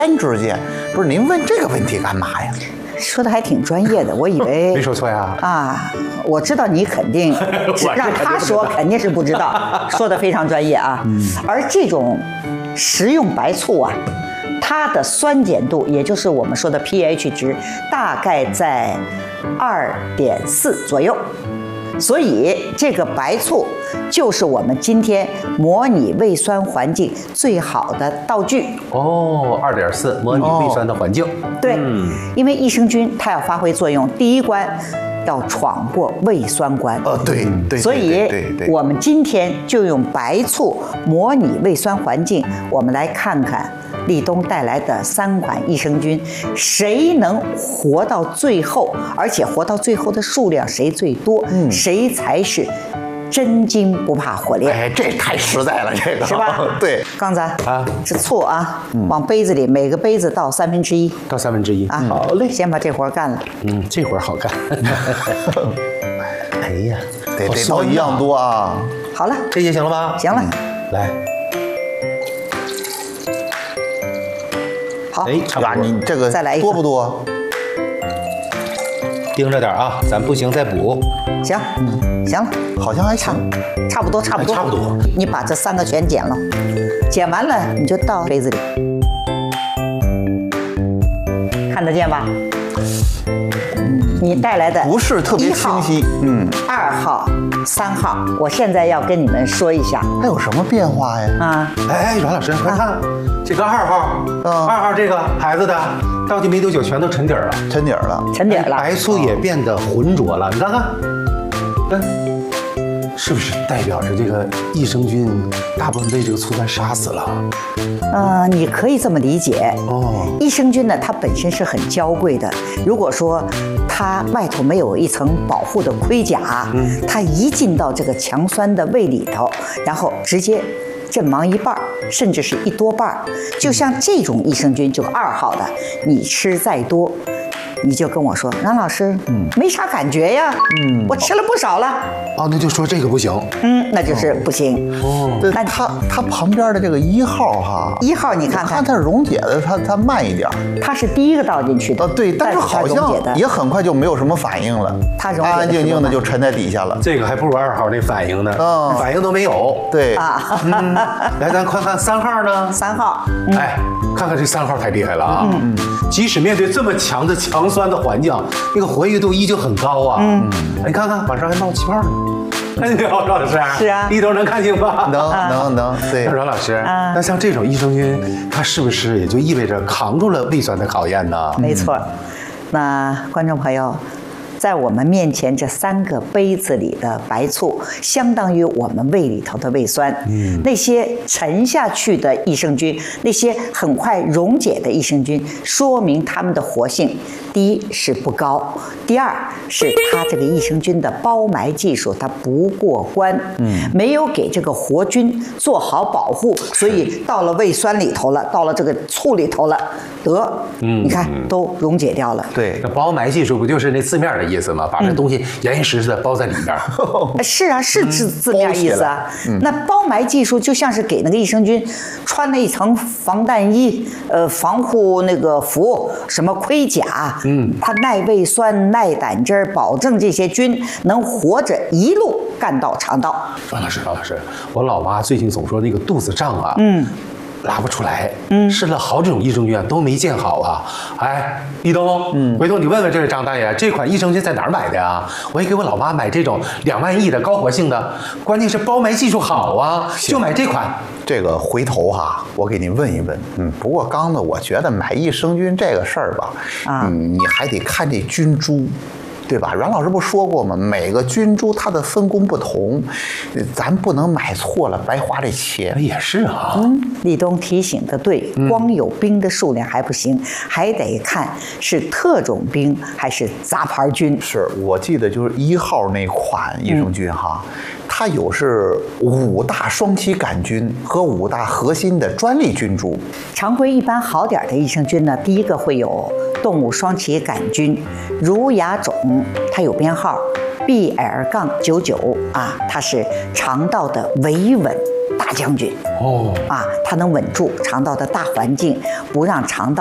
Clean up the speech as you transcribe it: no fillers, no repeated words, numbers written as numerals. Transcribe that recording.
之间，不是您问这个问题干嘛呀？ 说的还挺专业的，我以为没说错呀。 啊，我知道你肯定让他说肯定是不知道，说的非常专业啊。而这种食用白醋啊，它的酸碱度，也就是我们说的 pH 值，大概在2.4左右。所以这个白醋就是我们今天模拟胃酸环境最好的道具。 哦，2.4模拟胃酸的环境。 对，因为益生菌它要发挥作用，第一关要闯过胃酸关。 对， 所以我们今天就用白醋模拟胃酸环境，我们来看看立冬带来的3款益生菌，谁能活到最后，而且活到最后的数量谁最多，谁才是真金不怕火炼。 哎，这太实在了，这个是吧？ 对， 刚才啊， 这醋啊，往杯子里，每个杯子倒1/3， 到1/3 啊。 好嘞， 先把这活干了。 这活好干。哎呀， 得倒一样多啊。 好了， 这也行了吧？ 行了， 来。 好， 哎，差不多。 你这个再来一个多不多？ 盯着点啊，咱不行再补。 行，行了， 好像还行， 差不多。 差不多。 你把这3个全剪了，剪完了你就倒杯子里，看得见吧？你带来的不是特别清晰。 2号、3号，我现在要跟你们说一下它有什么变化呀？ 啊。 哎，阮老师，快看，这个2号，2号这个孩子的倒进没多久全都沉底儿了， 沉底儿了， 沉底儿了， 白醋也变得浑浊了，你看看，是不是代表着这个益生菌大部分被这个醋酸杀死了？ 你可以这么理解。益生菌呢，它本身是很娇贵的。如果说它外头没有一层保护的盔甲，它一进到这个强酸的胃里头，然后直接阵亡1半，甚至是1多半。就像这种益生菌，就2号的，你吃再多，你就跟我说，阮老师，没啥感觉呀，我吃了不少了。 哦，那就说这个不行。 那就是不行。 对，它旁边的这个1号哈 ，1号你看看， 它溶解的它慢一点， 它是第一个倒进去的。 对，但是好像也很快就没有什么反应了， 它溶解安安静静的就沉在底下了。 这个还不如2号那反应呢，反应都没有。 对啊， 来，咱看看3号呢 ？3号， 哎，看看这3号太厉害了啊！即使面对这么强的强酸的环境，那个活跃度依旧很高啊。你看看，晚上还冒气泡呢。看见没有，阮老师？ 是啊， 一都能看清吧？ 能，对。 那阮老师，那像这种益生菌，它是不是也就意味着扛住了胃酸的考验呢？ 没错。那观众朋友，在我们面前这3个杯子里的白醋，相当于我们胃里头的胃酸。那些沉下去的益生菌，那些很快溶解的益生菌，说明它们的活性，第一是不高，第二是它这个益生菌的包埋技术它不过关，没有给这个活菌做好保护，所以到了胃酸里头了，到了这个醋里头了，你看都溶解掉了。 对， 这包埋技术不就是那字面的意思吗？把这东西严严实实的包在里边。 是啊，是字面意思啊。那包埋技术就像是给那个益生菌穿了一层防弹衣，防护那个服，什么盔甲，它耐胃酸、耐胆汁，保证这些菌能活着一路干到肠道。 阮老师，我老妈最近总说那个肚子胀啊，拉不出来，试了好几种益生菌都没见好啊。哎，立冬，回头你问问这位张大爷，这款益生菌在哪儿买的呀？我也给我老妈买这种2万亿的高活性的，关键是包埋技术好啊，就买这款。 这个回头哈，我给您问一问。不过刚呢，我觉得买益生菌这个事儿吧，你还得看这菌株。对吧？阮老师不说过吗？每个菌株它的分工不同，咱不能买错了，白花这钱。 也是啊。 立冬提醒的对，光有冰的数量还不行，还得看是特种冰还是杂牌菌。 是我记得就是1号那款益生菌哈，它有是5大双歧杆菌和5大核心的专利菌株。 常规一般好点的益生菌呢，第一个会有动物双歧杆菌，儒雅种，它有编号 BL-99啊，它是肠道的维稳大将军。 哦， 它能稳住肠道的大环境，不让肠道